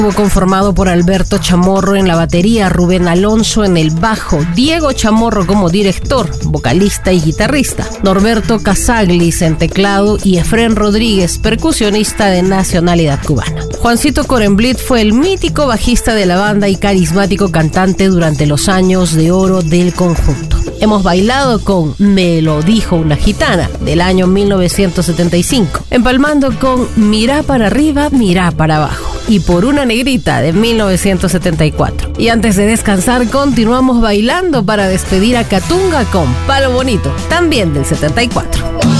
conformado por Alberto Chamorro en la batería, Rubén Alonso en el bajo, Diego Chamorro como director, vocalista y guitarrista, Norberto Casaglis en teclado y Efrén Rodríguez, percusionista de nacionalidad cubana. Juancito Coremblit fue el mítico bajista de la banda y carismático cantante durante los años de oro del conjunto. Hemos bailado con Me lo dijo una gitana, del año 1975, empalmando con Mirá para arriba, mirá para abajo, y Por una negrita, de 1974. Y antes de descansar, continuamos bailando para despedir a Catunga con Palo Bonito, también del 74.